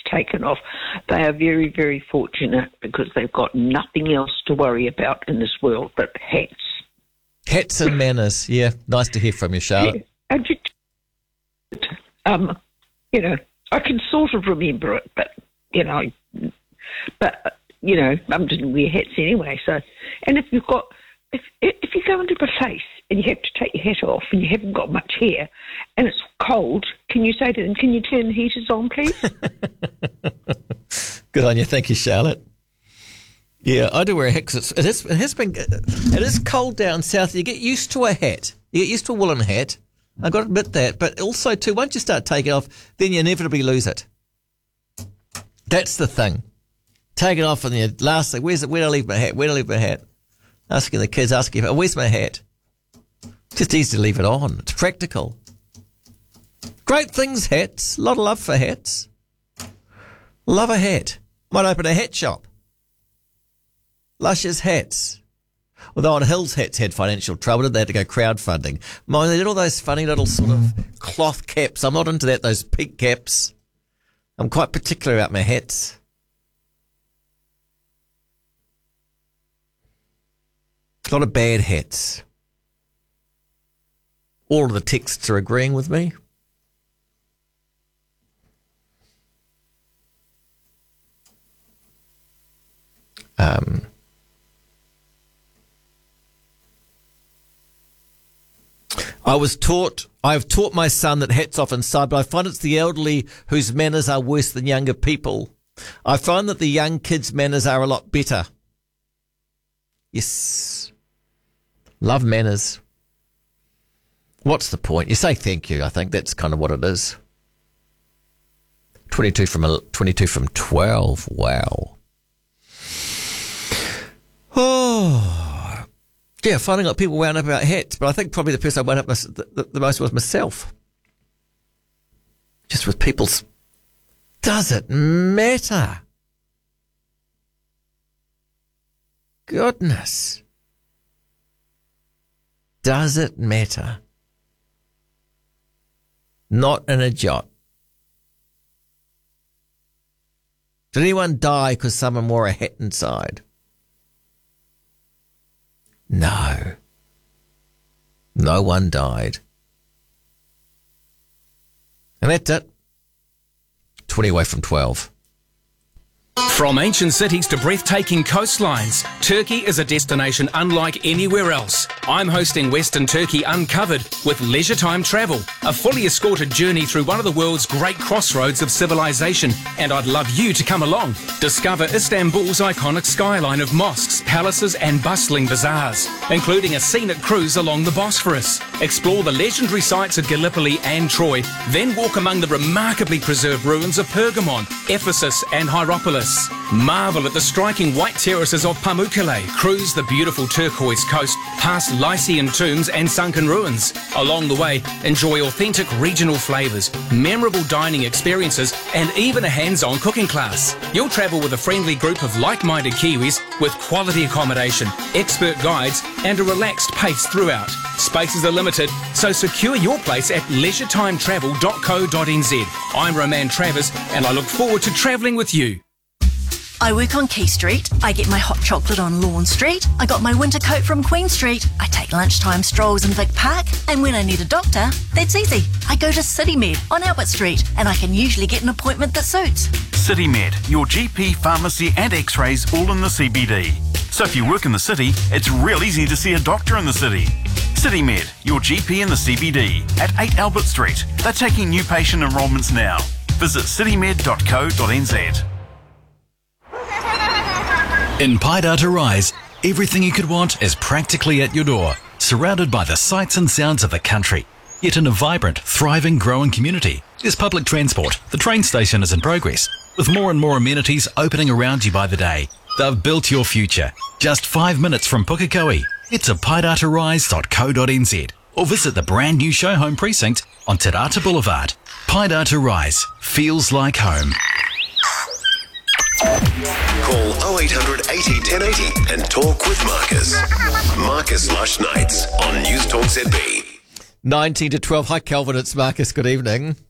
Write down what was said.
taken off. They are very, very fortunate because they've got nothing else to worry about in this world but hats. Hats and manners. Yeah, nice to hear from you, Charlotte. Yeah. I can sort of remember it, but Mum didn't wear hats anyway. So, and if you go into a place and you have to take your hat off and you haven't got much hair and it's cold, can you say to them, "Can you turn the heaters on, please?" Good on you. Thank you, Charlotte. Yeah, I do wear a hat because it is cold down south. You get used to a hat. You get used to a woolen hat. I've got to admit that. But also, too, once you start taking it off, then you inevitably lose it. That's the thing. Take it off and you last thing, where did I leave my hat? Where did I leave my hat? Asking the kids, where's my hat? Just easy to leave it on. It's practical. Great things, hats. A lot of love for hats. Love a hat. Might open a hat shop. Lush's Hats. Although on Hills Hats had financial trouble, they had to go crowdfunding. They did all those funny little sort of cloth caps. I'm not into that, those pink caps. I'm quite particular about my hats. A lot of bad hats. All of the texts are agreeing with me. I've taught my son that hats off inside, but I find it's the elderly whose manners are worse than younger people. I find that the young kids' manners are a lot better. Yes. Love manners. What's the point? You say thank you. I think that's kind of what it is. 22 from 12. Wow. Oh. Yeah, finding out people wound up about hats, but I think probably the person I wound up the most was myself. Just with people's... Does it matter? Goodness. Does it matter? Not in a jot. Did anyone die because someone wore a hat inside? No. No one died. And that's it. 20 away from 12. From ancient cities to breathtaking coastlines, Turkey is a destination unlike anywhere else. I'm hosting Western Turkey Uncovered with Leisure Time Travel, a fully escorted journey through one of the world's great crossroads of civilization, and I'd love you to come along. Discover Istanbul's iconic skyline of mosques, palaces and bustling bazaars, including a scenic cruise along the Bosphorus. Explore the legendary sites of Gallipoli and Troy, then walk among the remarkably preserved ruins of Pergamon, Ephesus and Hierapolis. Marvel at the striking white terraces of Pamukkale, cruise the beautiful turquoise coast, past Lycian tombs and sunken ruins. Along the way, enjoy authentic regional flavours, memorable dining experiences and even a hands-on cooking class. You'll travel with a friendly group of like-minded Kiwis with quality accommodation, expert guides and a relaxed pace throughout. Spaces are limited, so secure your place at leisure-timetravel.co.nz. I'm Roman Travers and I look forward to travelling with you. I work on Key Street. I get my hot chocolate on Lawn Street. I got my winter coat from Queen Street. I take lunchtime strolls in Vic Park. And when I need a doctor, that's easy. I go to CityMed on Albert Street and I can usually get an appointment that suits. CityMed, your GP, pharmacy and x-rays all in the CBD. So if you work in the city, it's real easy to see a doctor in the city. CityMed, your GP in the CBD at 8 Albert Street. They're taking new patient enrolments now. Visit citymed.co.nz. In Paidata Rise, everything you could want is practically at your door, surrounded by the sights and sounds of the country. Yet in a vibrant, thriving, growing community, there's public transport. The train station is in progress, with more and more amenities opening around you by the day. They've built your future. Just 5 minutes from Pukekohe. Head to paidatarise.co.nz or visit the brand new show home precinct on Te Rata Boulevard. Paidata Rise feels like home. Call 0800 80 1080 and talk with Marcus. Marcus Lush Nights on News Talk ZB. 19 to 12. Hi, Kelvin. It's Marcus. Good evening.